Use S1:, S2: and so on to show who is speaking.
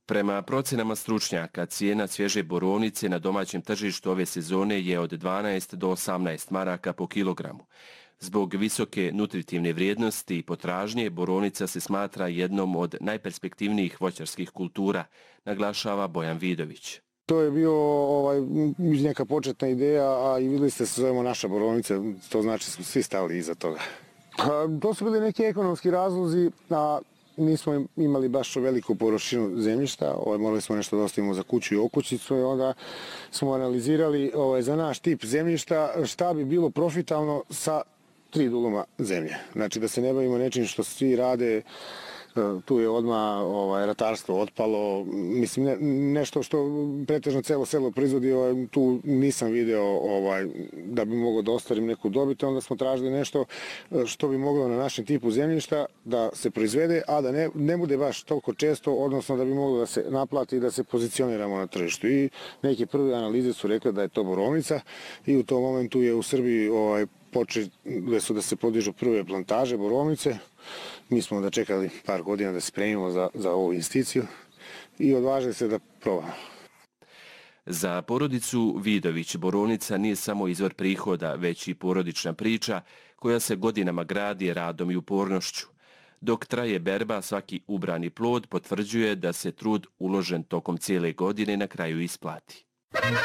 S1: Prema procenama stručnjaka, cijena svježe borovnice na domaćem tržištu ove sezone je od 12 do 18 maraka po kilogramu. Zbog visoke nutritivne vrijednosti i potražnje, borovnica se smatra jednom od najperspektivnijih voćarskih kultura, naglašava Bojan Vidović.
S2: To je bio neka početna ideja, a i vidjeli ste se zovemo naša borovnica, to znači smo svi stali iza toga. To su bili neki ekonomski razlozi, a nismo imali baš veliku površinu zemljišta, morali smo nešto da ostavimo za kuću i okućnicu i onda smo analizirali za naš tip zemljišta šta bi bilo profitabilno sa 3 duluma zemlje. Znači da se ne bavimo nečim što svi rade, tu je odmah ratarstvo otpalo, mislim nešto što pretežno celo selo proizvodi, tu nisam video da bi mogao da ostvarim neku dobit, onda smo tražili nešto što bi moglo na našem tipu zemljišta da se proizvede, a da ne bude baš toliko često, odnosno da bi moglo da se naplati i da se pozicioniramo na tržištu. I neke prve analize su rekli da je to borovnica i u tom momentu je u Srbiji počeli su da se podižu prve plantaže borovnice. Mi smo da čekali par godina da se spremimo za ovu investiciju i odvažili se da probamo.
S1: Za porodicu Vidović borovnica nije samo izvor prihoda, već i porodična priča koja se godinama gradi radom i upornošću. Dok traje berba, svaki ubrani plod potvrđuje da se trud uložen tokom cijele godine na kraju isplati.